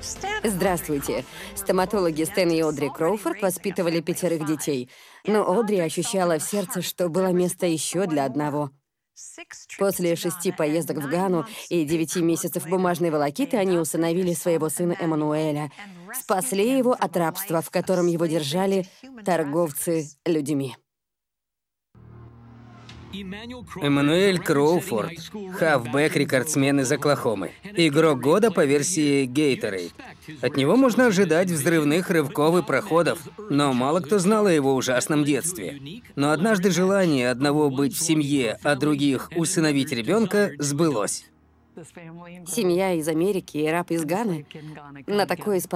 Здравствуйте. Стоматологи Стэн и Одри Кроуфорд воспитывали 5 детей. Но Одри ощущала в сердце, что было место еще для одного. После 6 поездок в Гану и 9 месяцев бумажной волокиты они усыновили своего сына Эммануэля, спасли его от рабства, в котором его держали торговцы людьми. Эммануэль Кроуфорд, хавбэк-рекордсмен из Оклахомы. Игрок года по версии Gatorade. От него можно ожидать взрывных рывков и проходов, но мало кто знал о его ужасном детстве. Но однажды желание одного быть в семье, а других усыновить ребенка сбылось. Семья из Америки и раб из Ганы. На такое